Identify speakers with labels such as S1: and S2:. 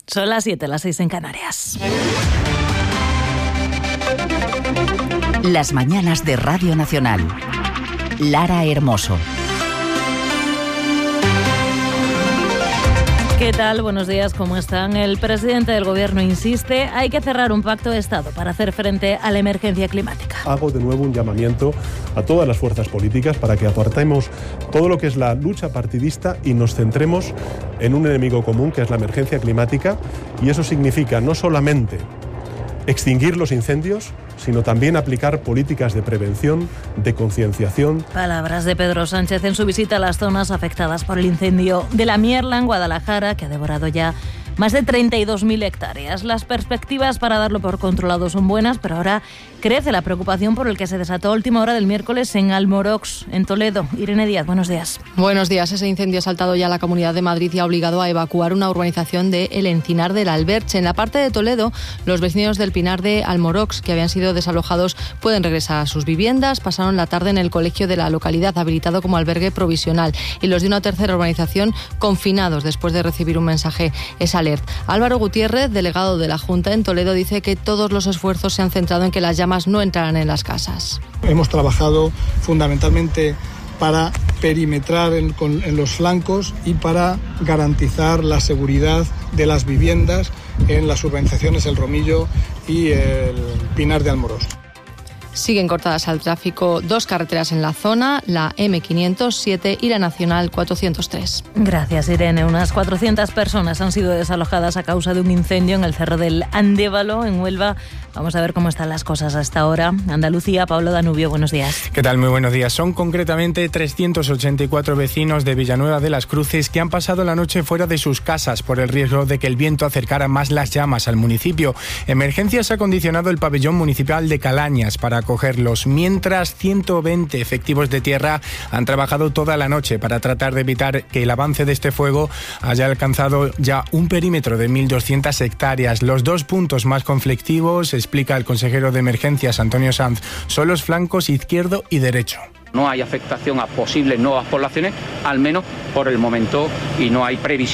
S1: Son las 7, las 6 en Canarias.
S2: Las mañanas de Radio Nacional. Lara Hermoso.
S1: ¿Qué tal? Buenos días, ¿cómo están? El presidente del Gobierno insiste, hay que cerrar un pacto de Estado para hacer frente a la emergencia climática.
S3: Hago de nuevo un llamamiento a todas las fuerzas políticas para que apartemos todo lo que es la lucha partidista y nos centremos en un enemigo común, que es la emergencia climática, y eso significa no solamente extinguir los incendios, sino también aplicar políticas de prevención, de concienciación.
S1: Palabras de Pedro Sánchez en su visita a las zonas afectadas por el incendio de la Mierla en Guadalajara, que ha devorado ya más de 32.000 hectáreas. Las perspectivas para darlo por controlado son buenas, pero ahora crece la preocupación por el que se desató a última hora del miércoles en Almorox, en Toledo. Irene Díaz, buenos días.
S4: Buenos días. Ese incendio ha saltado ya a la Comunidad de Madrid y ha obligado a evacuar una urbanización de El Encinar del Alberche. En la parte de Toledo, los vecinos del Pinar de Almorox, que habían sido desalojados, pueden regresar a sus viviendas. Pasaron la tarde en el colegio de la localidad, habilitado como albergue provisional, y los de una tercera urbanización confinados después de recibir un mensaje SALERT. Álvaro Gutiérrez, delegado de la Junta en Toledo, dice que todos los esfuerzos se han centrado en que las llamas no entraran en las casas.
S5: Hemos trabajado fundamentalmente para perimetrar en los flancos y para garantizar la seguridad de las viviendas en las urbanizaciones El Romillo y el Pinar de Almorox.
S4: Siguen cortadas al tráfico 2 carreteras en la zona, la M507 y la Nacional 403.
S1: Gracias, Irene. Unas 400 personas han sido desalojadas a causa de un incendio en el Cerro del Andévalo, en Huelva. Vamos a ver cómo están las cosas hasta ahora. Andalucía, Pablo Danubio, buenos días.
S6: ¿Qué tal? Muy buenos días. Son concretamente 384 vecinos de Villanueva de las Cruces que han pasado la noche fuera de sus casas por el riesgo de que el viento acercara más las llamas al municipio. Emergencias ha condicionado el pabellón municipal de Calañas para acogerlos, mientras 120 efectivos de tierra han trabajado toda la noche para tratar de evitar que el avance de este fuego haya alcanzado ya un perímetro de 1.200 hectáreas. Los dos puntos más conflictivos, explica el consejero de Emergencias, Antonio Sanz, son los flancos izquierdo y derecho.
S7: No hay afectación a posibles nuevas poblaciones, al menos por el momento, y no hay previsión